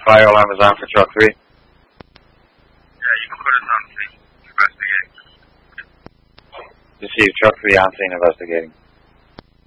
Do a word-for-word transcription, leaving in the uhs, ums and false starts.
Fire alarm is on for truck three. Yeah, you can put us on scene investigating. Receive truck three on scene investigating.